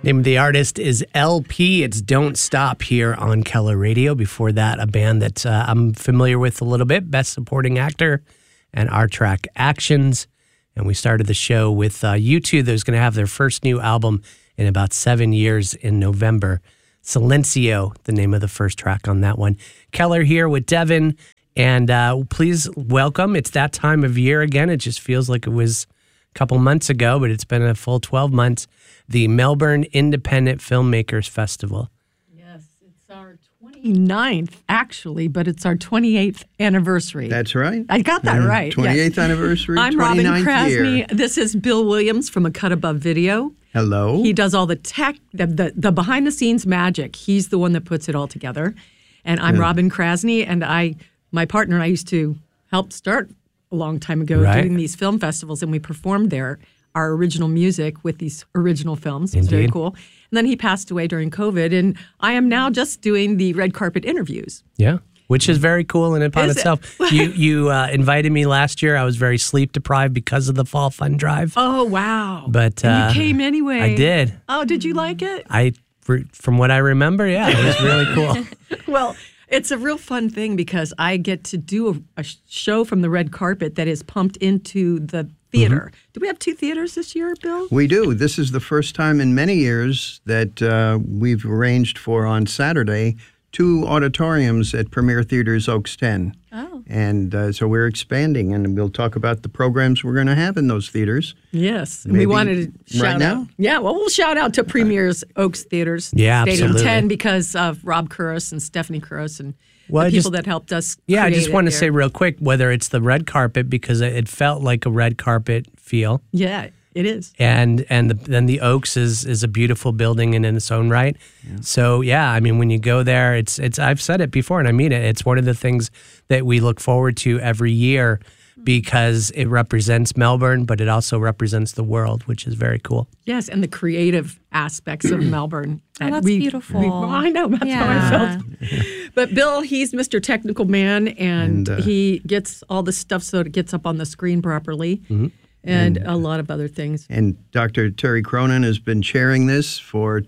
Name of the artist is LP. It's Don't Stop here on Keller Radio. Before that, a band that I'm familiar with a little bit, Best Supporting Actor and our track Actions. And we started the show with U2 that was going to have their first new album in about 7 years in November. Silencio, the name of the first track on that one. Keller here with Devin. And please welcome. It's that time of year again. It just feels like it was a couple months ago, but it's been a full 12 months. The Melbourne Independent Filmmakers Festival. Yes, it's our 29th, actually, but it's our 28th anniversary. That's right. I got that right. 28th anniversary, I'm 29th Robin Krasny. year. This is Bill Williams from A Cut Above Video. Hello. He does all the tech, the behind-the-scenes magic. He's the one that puts it all together. And I'm Robin Krasny, and my partner and I used to help start a long time ago doing these film festivals, and we performed there our original music with these original films. It was very cool. And then he passed away during COVID, and I am now just doing the red carpet interviews. Yeah, which is very cool in upon itself. You invited me last year. I was very sleep deprived because of the Fall Fun Drive. Oh, wow. But and you came anyway. I did. Oh, did you like it? From what I remember, yeah, it was really cool. Well, it's a real fun thing because I get to do a show from the red carpet that is pumped into the theater. Mm-hmm. Do we have 2 theaters this year, Bill? We do. This is the first time in many years that we've arranged for on Saturday 2 auditoriums at Premier Theaters Oaks 10. Oh. And so we're expanding, and we'll talk about the programs we're going to have in those theaters. Yes. Maybe we wanted to shout right now? out. Yeah, well, we'll shout out to Premier's Oaks Theaters. Yeah, Stadium absolutely. 10 because of Rob Kuros and Stephanie Kuros and Well, the people that helped us Yeah, I create just want to it say there. real quick, whether it's the red carpet, because it felt like a red carpet feel. Yeah, it is. And then the Oaks is a beautiful building in its own right. Yeah. So yeah, I mean, when you go there, it's I've said it before and I mean it. It's one of the things that we look forward to every year because it represents Melbourne, but it also represents the world, which is very cool. Yes, and the creative aspects of Melbourne. Oh, that's beautiful. I know, that's how I felt. But Bill, he's Mr. Technical Man, and he gets all the stuff so it gets up on the screen properly. Mm-hmm. And a lot of other things. And Dr. Terry Cronin has been chairing this for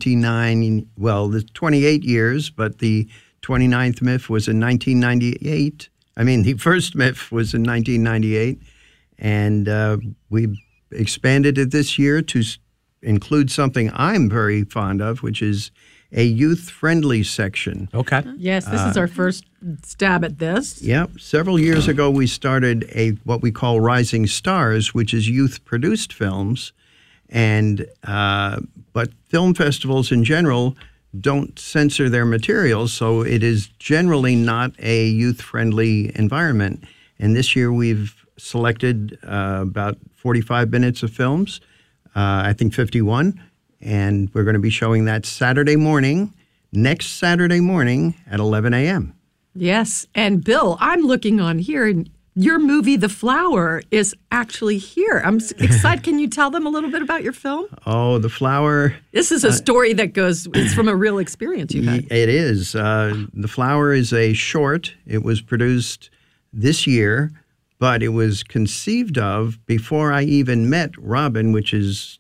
28 years, but the 29th MIF was in 1998. I mean, the first MIF was in 1998. And we expanded it this year to include something I'm very fond of, which is a youth-friendly section. Okay. Yes, this is our first stab at this. Yep. Several years ago, we started what we call Rising Stars, which is youth-produced films. And but film festivals in general don't censor their materials, so it is generally not a youth-friendly environment. And this year, we've selected about 45 minutes of films, I think 51. And we're going to be showing that next Saturday morning at 11 a.m. Yes. And Bill, I'm looking on here, and your movie, The Flower, is actually here. I'm excited. Can you tell them a little bit about your film? Oh, The Flower. This is a story that it's from a real experience you had. It is. The Flower is a short. It was produced this year, but it was conceived of before I even met Robin, which is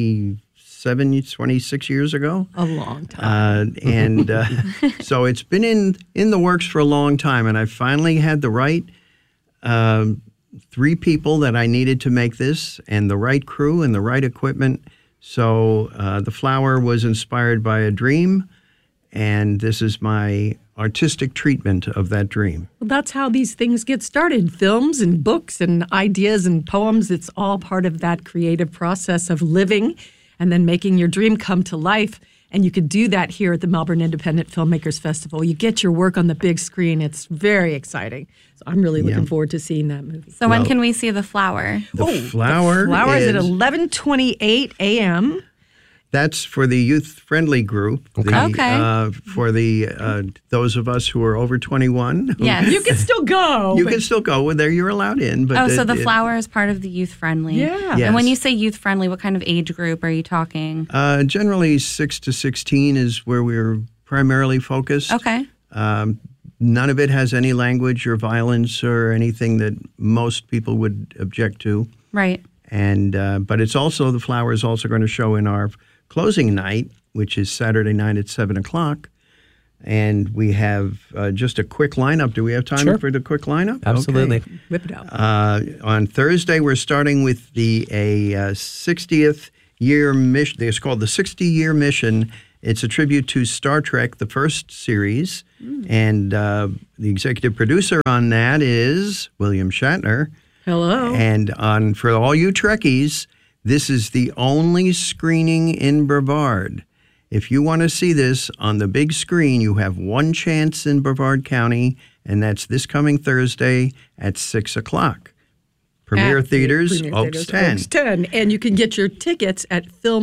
26 years ago. A long time. So it's been in the works for a long time, and I finally had the right 3 people that I needed to make this, and the right crew and the right equipment. So The Flower was inspired by a dream, and this is my artistic treatment of that dream. Well, that's how these things get started. Films and books and ideas and poems, it's all part of that creative process of living and then making your dream come to life. And you could do that here at the Melbourne Independent Filmmakers Festival. You get your work on the big screen. It's very exciting. So I'm really looking forward to seeing that movie. So when can we see The Flower? The Flower is at 11:28 a.m. That's for the youth-friendly group. Okay. For the those of us who are over 21. Yes. You can still go. You can still go. There you're allowed in. But so The Flower is part of the youth-friendly. Yeah. Yes. And when you say youth-friendly, what kind of age group are you talking? Generally 6 to 16 is where we're primarily focused. Okay. None of it has any language or violence or anything that most people would object to. Right. And but it's also, The Flower is also going to show in our closing night, which is Saturday night at 7 o'clock. And we have just a quick lineup. Do we have time for the quick lineup? Absolutely. Okay. Whip it out. On Thursday, we're starting with the 60th year mission. It's called the 60-Year Mission. It's a tribute to Star Trek, the first series. And the executive producer on that is William Shatner. Hello. And for all you Trekkies, this is the only screening in Brevard. If you want to see this on the big screen, you have one chance in Brevard County, and that's this coming Thursday at 6 o'clock. Premier Theaters, Oaks 10. Oaks 10. And you can get your tickets at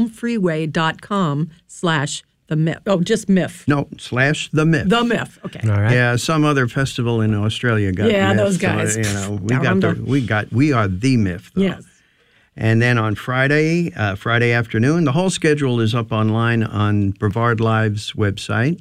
filmfreeway.com/the MIF. Oh, just MIF. No, /the MIF. The MIF. Okay. All right. Yeah, some other festival in Australia got MIF, those guys. So, we are the MIF, though. Yes. And then on Friday afternoon, the whole schedule is up online on Brevard Live's website.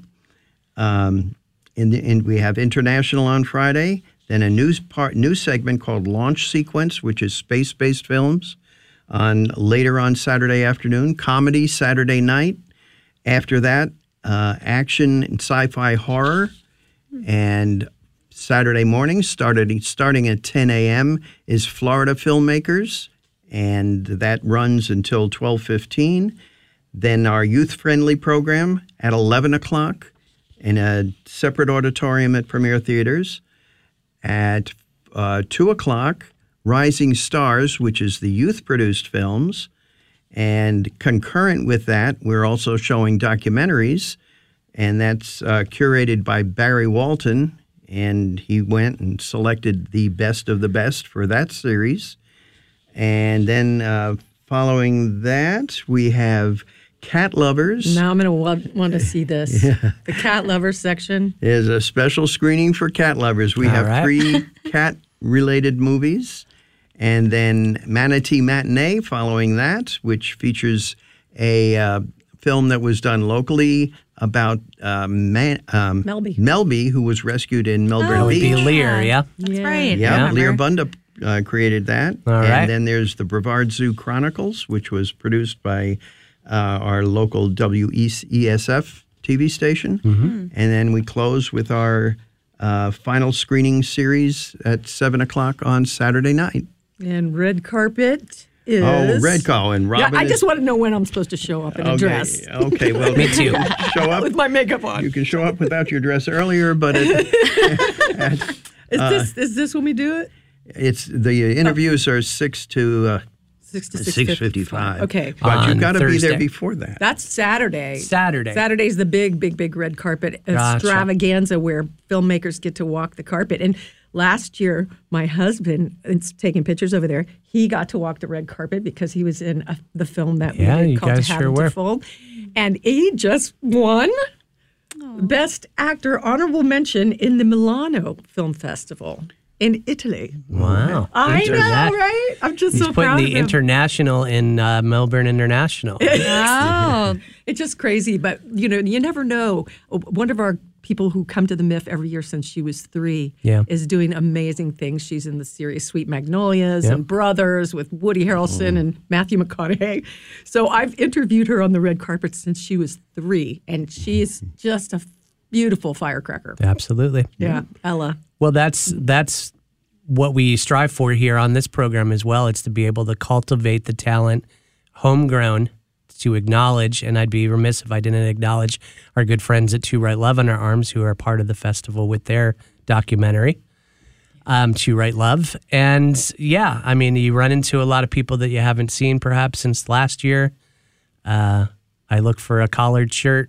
We have International on Friday, then a new segment called Launch Sequence, which is space-based films, later on Saturday afternoon, comedy Saturday night. After that, action and sci-fi horror, and Saturday morning, starting at 10 a.m., is Florida Filmmakers, and that runs until 12:15. Then our youth-friendly program at 11 o'clock in a separate auditorium at Premier Theaters. At 2 o'clock, Rising Stars, which is the youth-produced films. And concurrent with that, we're also showing documentaries, and that's curated by Barry Walton, and he went and selected the best of the best for that series. And then following that, we have Cat Lovers. Now I'm going to want to see this. Yeah. The Cat Lovers section. Is a special screening for cat lovers. We have 3 cat-related movies. And then Manatee Matinee following that, which features a film that was done locally about Melby, who was rescued in Melbourne Beach. Melby Lear, That's right. Yeah, Lear Bunda created that. All right. And then there's the Brevard Zoo Chronicles, which was produced by our local WESF TV station. And then we close with our final screening series at 7 o'clock on Saturday night. And red carpet is... Oh, red carpet. And Robin I just want to know when I'm supposed to show up in a dress. Okay, well, Me too. Show up with my makeup on. You can show up without your dress earlier, but Is this when we do it? It's the interviews are 6 to 6:55. Okay. But you've got to be Thursday. there before that. That's Saturday. Saturday's the big red carpet extravaganza where filmmakers get to walk the carpet. And last year, my husband, is taking pictures over there, he got to walk the red carpet because he was in the film that we did called To Have and to Fold. And he just won Best Actor honorable mention in the Milano Film Festival in Italy. Wow. I know, right? I'm just so proud of him. He's putting the international in Melbourne International. Oh. It's just crazy, but you never know. One of our people who come to the MIF every year since she was 3 is doing amazing things. She's in the series Sweet Magnolias and Brothers with Woody Harrelson and Matthew McConaughey. So I've interviewed her on the red carpet since she was 3, and she's just a beautiful firecracker. Absolutely. Yeah, Ella. Well, that's what we strive for here on this program as well. It's to be able to cultivate the talent homegrown, to acknowledge, and I'd be remiss if I didn't acknowledge our good friends at To Write Love on Our Arms, who are part of the festival with their documentary, To Write Love. And you run into a lot of people that you haven't seen perhaps since last year. I look for a collared shirt,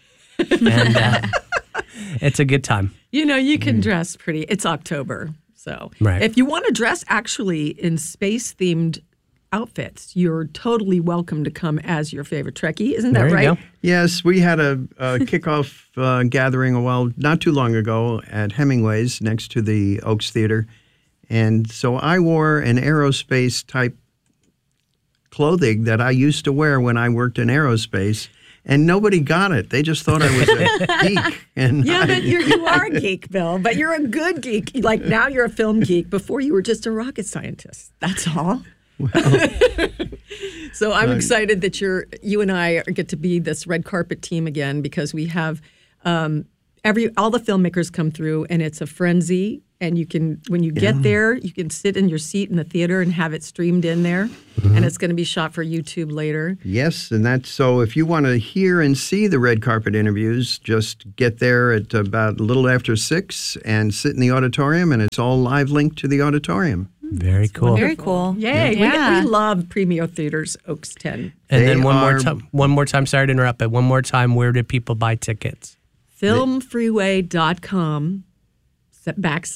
and it's a good time. You can dress pretty. It's October. So if you want to dress actually in space-themed outfits, you're totally welcome to come as your favorite Trekkie. Isn't that right? Go. Yes, we had a kickoff gathering not too long ago at Hemingway's next to the Oaks Theater. And so I wore an aerospace-type clothing that I used to wear when I worked in aerospace. And nobody got it. They just thought I was a geek. But you are a geek, Bill. But you're a good geek. Like now you're a film geek. Before you were just a rocket scientist. That's all. So I'm excited that you and I get to be this red carpet team again, because we have all the filmmakers come through, and it's a frenzy. And you can, when you get there, you can sit in your seat in the theater and have it streamed in there. And it's going to be shot for YouTube later. Yes, and that's so if you want to hear and see the red carpet interviews, just get there at about a little after 6 and sit in the auditorium, and it's all live linked to the auditorium. Very cool. Very cool. Yay. Yeah. We love Premio Theaters, Oaks 10. And then one more time, sorry to interrupt, but one more time, where do people buy tickets? Filmfreeway.com /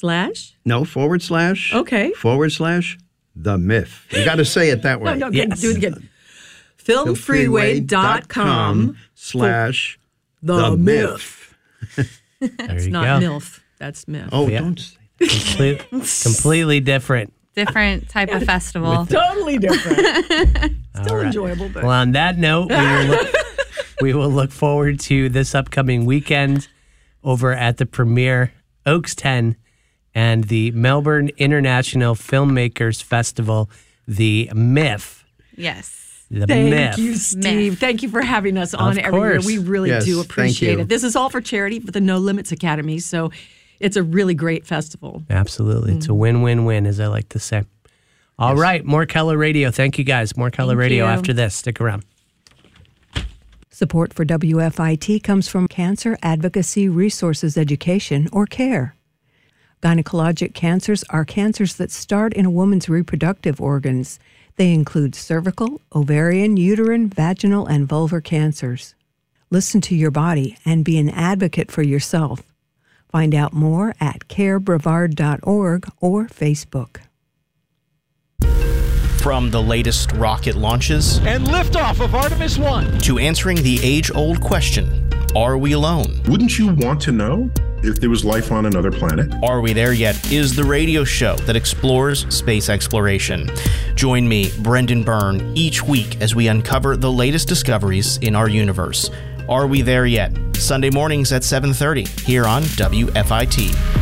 Okay. / The Myth. You got to say it that way. No, Yes. do it again. Filmfreeway.com / The Myth. There It's you not go. MILF. That's Myth. Oh, Yeah. don't say Completely different. Different type of festival. Totally different. Still All right. enjoyable, but Well, on that note, we will look forward to this upcoming weekend over at the premiere, Oaks 10, and the Melbourne International Filmmakers Festival, The Myth. Yes. The thank Myth. you, Steve. Myth. Thank you for having us on Of every year. course. We really Yes, do thank appreciate you. it. This is all for charity for the No Limits Academy, so it's a really great festival. Absolutely. It's a win-win-win, as I like to say. All right, more Keller Radio. Thank you, guys. More Keller Thank Radio you. after this. Stick around. Support for WFIT comes from Cancer Advocacy Resources Education, or CARE. Gynecologic cancers are cancers that start in a woman's reproductive organs. They include cervical, ovarian, uterine, vaginal, and vulvar cancers. Listen to your body and be an advocate for yourself. Find out more at carebrevard.org or Facebook. From the latest rocket launches and liftoff of Artemis 1 to answering the age-old question, are we alone? Wouldn't you want to know if there was life on another planet? Are We There Yet? Is the radio show that explores space exploration. Join me, Brendan Byrne, each week as we uncover the latest discoveries in our universe. Are We There Yet? Sunday mornings at 7:30 here on WFIT.